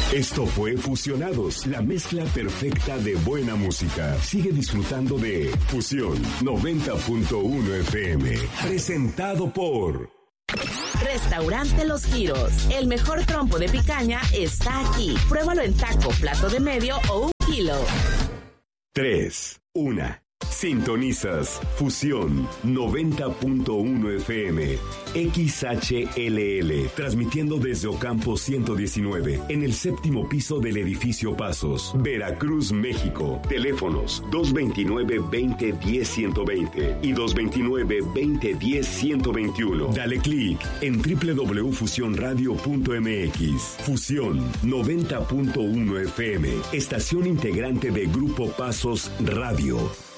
Esto fue Fusionados, la mezcla perfecta de buena música. Sigue disfrutando de Fusión 90.1 FM. Presentado por Restaurante Los Giros. El mejor trompo de picaña está aquí. Pruébalo en taco, plato de medio o 1 kilo. 3, 1. Sintonizas Fusión 90.1 FM XHLL, transmitiendo desde Ocampo 119, en el séptimo piso del edificio Pasos, Veracruz, México. Teléfonos 229-2010-120 y 229-2010-121. Dale clic en www.fusionradio.mx. Fusión 90.1 FM, estación integrante de Grupo Pasos Radio.